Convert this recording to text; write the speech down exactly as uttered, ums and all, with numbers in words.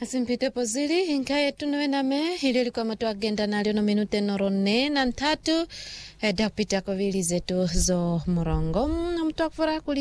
Asimpite pozili hinkaye tunuwe name hili likuwa matu agenda na lio no minute norone na ntatu eh, dapita kovili zetu zo morongo na mtu wakufura kuli